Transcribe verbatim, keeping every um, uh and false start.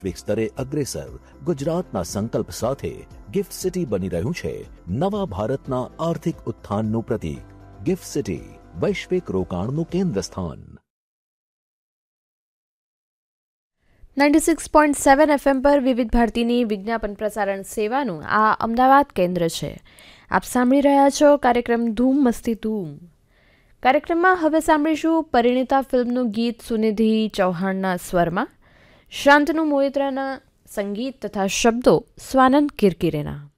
વૈશ્વિક સ્તરે અગ્રેસર ગુજરાતના સંકલ્પ સાથે ગિફ્ટ સિટી બની રહ્યું છે નવા ભારતના આર્થિક ઉત્થાનનું પ્રતીક. ગિફ્ટ સિટી, વૈશ્વિક રોકાણનું કેન્દ્ર સ્થાન. Ninety six point seven FM પર વિવિધ ભારતીની વિજ્ઞાપન પ્રસારણ સેવાનું આ અમદાવાદ કેન્દ્ર છે. આપ સાંભળી રહ્યા છો કાર્યક્રમ ધૂમ મસ્તી ધૂમ. કાર્યક્રમમાં હવે સાંભળીશું પરિણીતા ફિલ્મનું ગીત સુનિધિ ચૌહાણના સ્વરમાં, શાંતનુ મોહિત્રાના સંગીત તથા શબ્દો સ્વાનંદ કિરકિરેના.